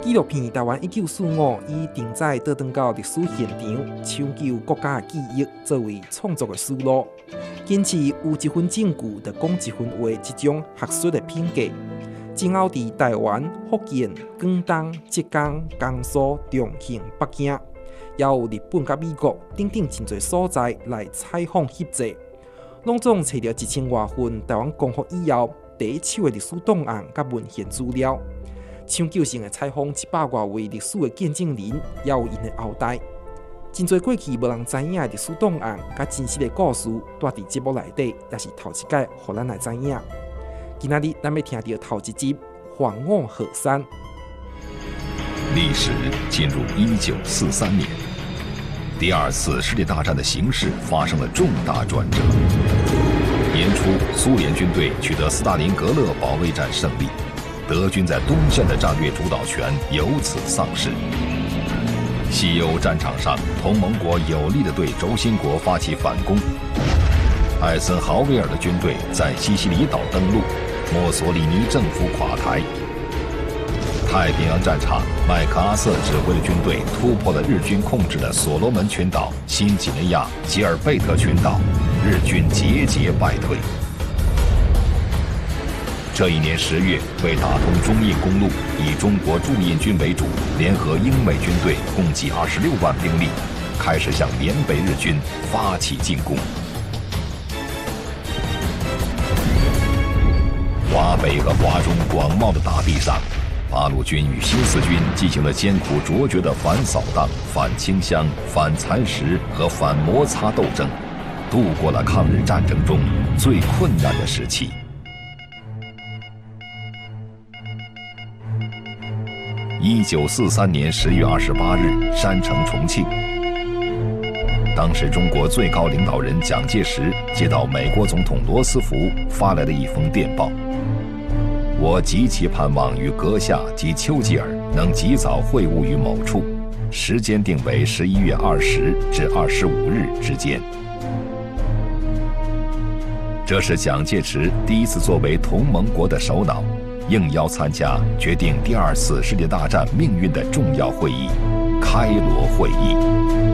纪录片《台湾1945》以定载倒转到历史现场，抢救国家的记忆作为创作的思路，坚持有一分证据就讲一分话这种学术的品格。今后伫台湾、福建、广东、浙江、江苏、重庆、北京，也有日本甲美国等等真侪所在来采访翕制，拢总找到1000多份台湾光复以后第一手的历史档案甲文献资料。抢救性的采访100多位历史的见证人，也有因的后代。真侪过去无人知影的历史档案甲真实的故事，带伫节目内底，也是头一届，互咱来知影。今仔日咱要听到头一集《黄我河山》。 历史进入1943年，第2次世界大战的形势发生了重大转折。年初，苏联军队取得斯大林格勒保卫战胜利。德军在东线的战略主导权由此丧失。西欧战场上，同盟国有力地对轴心国发起反攻。艾森豪威尔的军队在西西里岛登陆，墨索里尼政府垮台。太平洋战场，麦克阿瑟指挥的军队突破了日军控制的所罗门群岛、新几内亚、吉尔贝特群岛，日军节节败退。这一年10月，为打通中印公路，以中国驻印军为主，联合英美军队共计26万兵力，开始向缅北日军发起进攻。华北和华中广袤的大地上，八路军与新四军进行了艰苦卓绝的反扫荡、反清乡、反蚕食和反摩擦斗争，度过了抗日战争中最困难的时期。1943年10月28日，山城重庆。当时中国最高领导人蒋介石接到美国总统罗斯福发来的一封电报：我极其盼望与阁下及丘吉尔能及早会晤于某处，时间定为11月20至25日之间。这是蒋介石第一次作为同盟国的首脑，应邀参加决定第2次世界大战命运的重要会议——开罗会议。